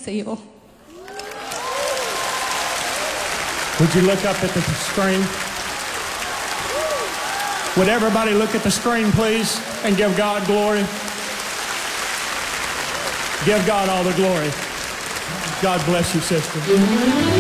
consigo. Would you look up at the screen? Would everybody look at the screen, please, and give God glory? Give God all the glory. God bless you, sister.